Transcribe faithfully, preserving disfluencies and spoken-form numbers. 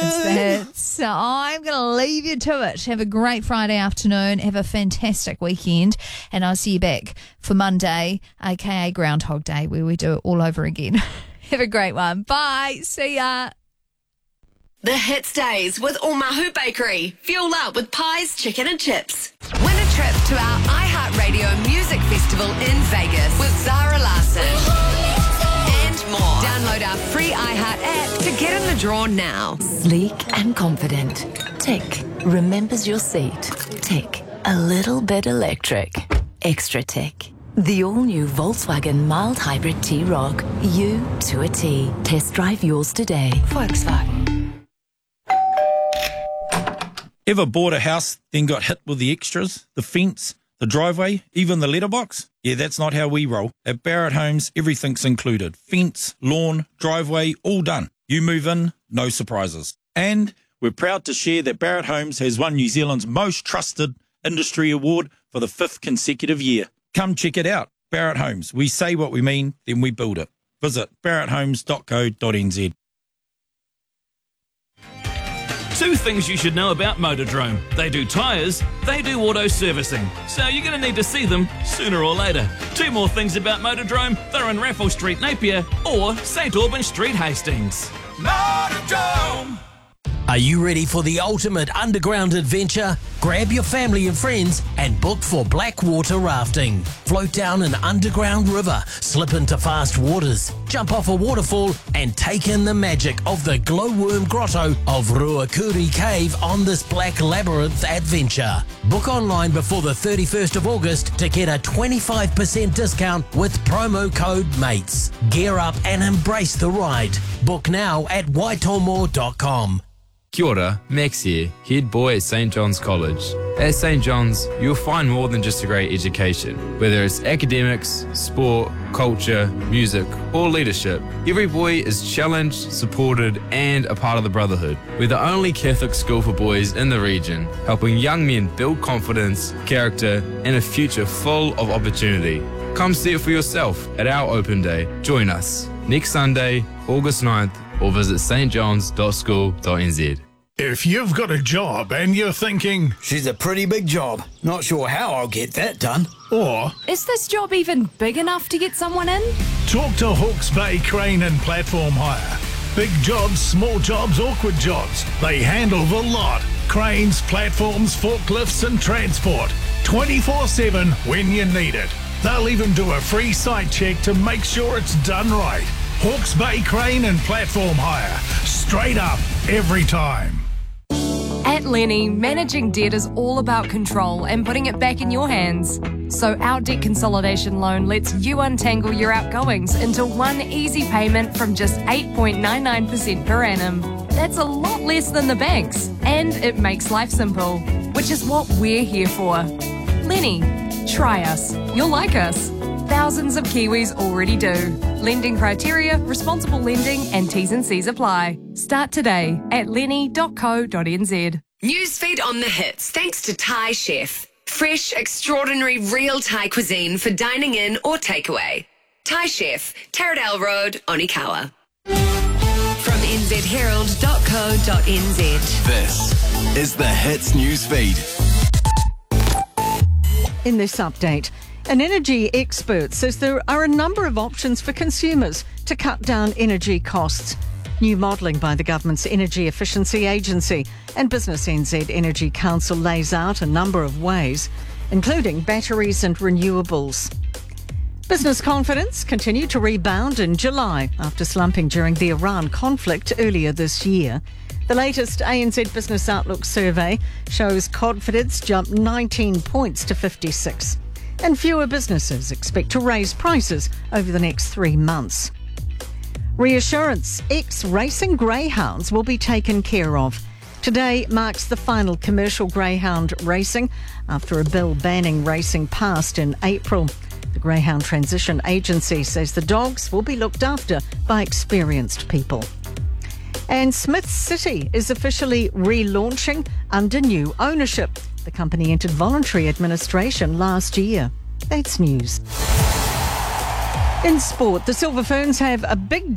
It's the hits. So I'm going to leave you to it. Have a great Friday afternoon. Have a fantastic weekend. And I'll see you back for Monday, aka Groundhog Day, where we do it all over again. Have a great one. Bye. See ya. The Hits Days with Omahu Bakery. Fuel up with pies, chicken and chips. Win a trip to our iHeartRadio Music Festival in Vegas with Zara Larsson. And more. Download our free iHeart app to get in the draw now. Sleek and confident. Tick. Remembers your seat. Tick. A little bit electric. Extra tick. The all-new Volkswagen mild hybrid T-Roc. You to a T. Test drive yours today. Volkswagen. Ever bought a house, then got hit with the extras, the fence, the driveway, even the letterbox? Yeah, that's not how we roll. At Barrett Homes, everything's included. Fence, lawn, driveway, all done. You move in, no surprises. And we're proud to share that Barrett Homes has won New Zealand's most trusted industry award for the fifth consecutive year. Come check it out. Barrett Homes. We say what we mean, then we build it. Visit barrett homes dot co dot n z. Two things you should know about Motordrome. They do tyres, they do auto servicing. So you're going to need to see them sooner or later. Two more things about Motordrome. They're in Raffles Street, Napier, or St Albans Street, Hastings. Motordrome! Are you ready for the ultimate underground adventure? Grab your family and friends and book for Blackwater rafting. Float down an underground river, slip into fast waters, jump off a waterfall and take in the magic of the glowworm grotto of Ruakuri Cave on this Black Labyrinth adventure. Book online before the thirty-first of August to get a twenty-five percent discount with promo code MATES. Gear up and embrace the ride. Book now at waitomo dot com. Kia ora, Max here, head boy at St John's College. At St John's, you'll find more than just a great education. Whether it's academics, sport, culture, music, or leadership, every boy is challenged, supported, and a part of the brotherhood. We're the only Catholic school for boys in the region, helping young men build confidence, character, and a future full of opportunity. Come see it for yourself at our open day. Join us next Sunday, August ninth, or visit s t johns dot school dot n z. If you've got a job and you're thinking, she's a pretty big job, not sure how I'll get that done. Or, is this job even big enough to get someone in? Talk to Hawke's Bay Crane and Platform Hire. Big jobs, small jobs, awkward jobs. They handle the lot. Cranes, platforms, forklifts and transport. twenty-four seven when you need it. They'll even do a free site check to make sure it's done right. Hawke's Bay Crane and Platform Hire. Straight up, every time. At Lenny, managing debt is all about control and putting it back in your hands. So our debt consolidation loan lets you untangle your outgoings into one easy payment from just eight point nine nine percent per annum. That's a lot less than the banks, and it makes life simple, which is what we're here for. Lenny, try us. You'll like us. Thousands of Kiwis already do. Lending criteria, responsible lending and T's and C's apply. Start today at lenny dot co dot n z. Newsfeed on the hits thanks to Thai Chef. Fresh, extraordinary, real Thai cuisine for dining in or takeaway. Thai Chef, Taradale Road, Onikawa. From n z herald dot co dot n z. This is the Hits Newsfeed. In this update, an energy expert says there are a number of options for consumers to cut down energy costs. New modelling by the government's Energy Efficiency Agency and Business N Z Energy Council lays out a number of ways, including batteries and renewables. Business confidence continued to rebound in July after slumping during the Iran conflict earlier this year. The latest A N Z Business Outlook survey shows confidence jumped nineteen points to fifty-six. And fewer businesses expect to raise prices over the next three months. Reassurance, ex-racing greyhounds will be taken care of. Today marks the final commercial greyhound racing after a bill banning racing passed in April. The Greyhound Transition Agency says the dogs will be looked after by experienced people. And Smith City is officially relaunching under new ownership. The company entered voluntary administration last year. That's news. In sport, the Silver Ferns have a big